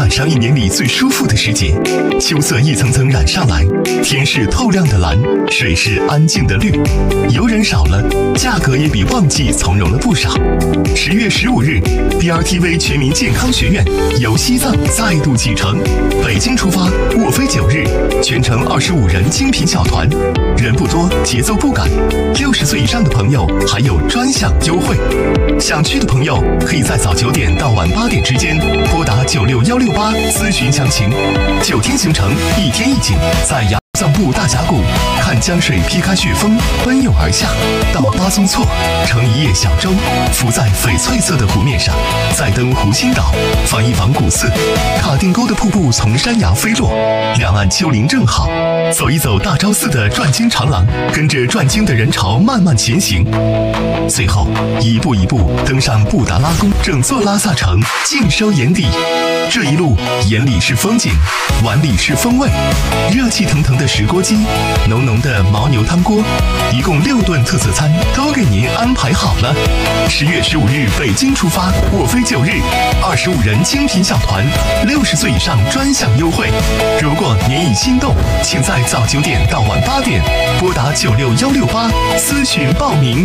晚上一年里最舒服的时节，秋色一层层染上来，天是透亮的蓝，水是安静的绿，游人少了，价格也比旺季从容了不少。10月15日 ，BRTV 全民健康学院由西藏再度启程，北京出发，卧飞9日，全程25人精品小团，人不多，节奏不赶。60岁以上的朋友还有专享优惠，想去的朋友可以在早9点到晚8点之间拨打96168咨询详情。9天行程，1天1景，在雅藏布大峡谷看江水劈开雪峰奔涌而下，到巴松措乘一叶小舟，浮在翡翠色的湖面上，再登湖心岛访一访古寺，卡定沟的瀑布从山崖飞落，两岸丘陵正好，走一走大昭寺的转经长廊，跟着转经的人潮慢慢前行，最后一步一步登上布达拉宫，整座拉萨城尽收眼底。这一路眼里是风景，碗里是风味，热气腾腾的石锅鸡，浓浓的牦牛汤锅，一共6顿特色餐都给您安排好了。10月15日北京出发，卧飞9日，25人精品小团，60岁以上专享优惠。如果您已心动，请在早9点到晚8点拨打96168咨询报名。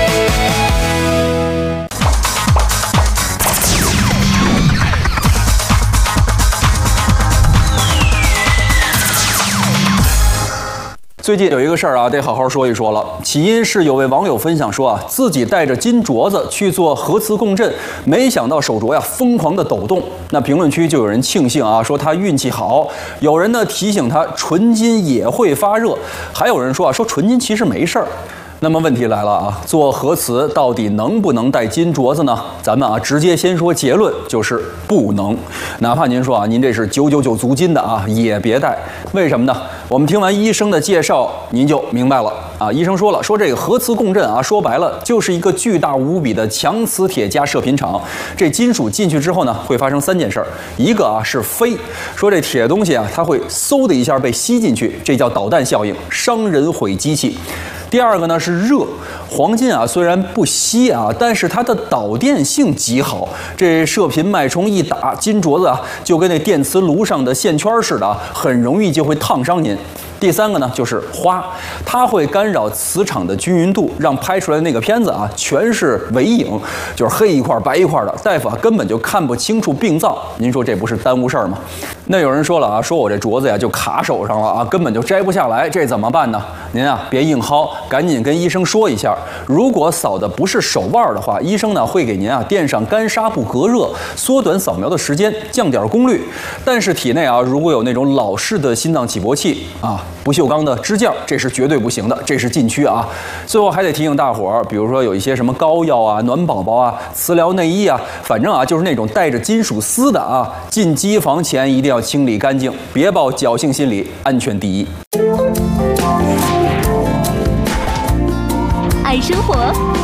最近有一个事儿啊，得好好说一说了。起因是有位网友分享说啊，自己带着金镯子去做核磁共振，没想到手镯呀疯狂的抖动。那评论区就有人庆幸啊，说他运气好；有人呢提醒他纯金也会发热，还有人说啊，说纯金其实没事儿。那么问题来了啊，做核磁到底能不能戴金镯子呢？咱们啊直接先说结论，就是不能。哪怕您说啊，您这是999足金的啊，也别戴。为什么呢？我们听完医生的介绍，您就明白了啊。医生说了，说这个核磁共振啊，说白了就是一个巨大无比的强磁铁加射频场。这金属进去之后呢，会发生3件事儿。一个啊是飞，说这铁东西啊，它会嗖的一下被吸进去，这叫导弹效应，伤人毁机器。第二个呢是热，黄金啊虽然不稀啊，但是它的导电性极好，这射频脉冲一打，金镯子啊就跟那电磁炉上的线圈似的，很容易就会烫伤您。第3个呢就是花，它会干扰磁场的均匀度，让拍出来那个片子啊全是尾影，就是黑一块白一块的，大夫啊根本就看不清楚病灶。您说这不是耽误事儿吗？那有人说了啊，说我这镯子呀就卡手上了啊，根本就摘不下来，这怎么办呢？您啊别硬薅，赶紧跟医生说一下。如果扫的不是手腕的话，医生呢会给您啊垫上干纱布隔热，缩短扫描的时间，降点功率。但是体内啊如果有那种老式的心脏起搏器啊，不锈钢的支架，这是绝对不行的，这是禁区啊。最后还得提醒大伙儿，比如说有一些什么膏药啊、暖宝宝啊、磁疗内衣啊，反正啊就是那种带着金属丝的啊，进机房前一定要清理干净，别抱侥幸心理，安全第一。 爱生活，